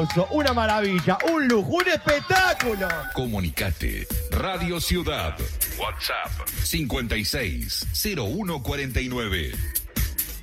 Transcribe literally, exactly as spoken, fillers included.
hermoso, una maravilla, un lujo, un espectáculo. Comunicate. Radio Ciudad. WhatsApp cincuenta y seis cero uno cuarenta y nueve.